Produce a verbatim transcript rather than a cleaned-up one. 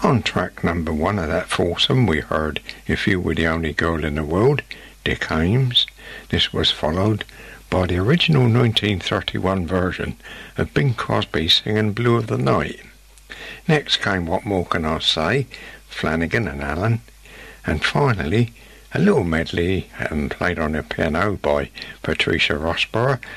On track number one of that foursome we heard If You Were the Only Girl in the World, Dick Haymes. This was followed by the original nineteen thirty-one version of Bing Crosby singing Blue of the Night. Next came What More Can I Say, Flanagan and Allen. And finally, a little medley um, played on the piano by Patricia Rossborough